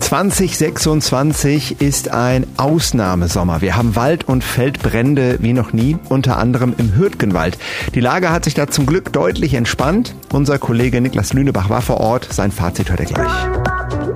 2026 ist ein Ausnahmesommer. Wir haben Wald- und Feldbrände wie noch nie, unter anderem im Hürtgenwald. Die Lage hat sich da zum Glück deutlich entspannt. Unser Kollege Niklas Lünebach war vor Ort. Sein Fazit hört er gleich.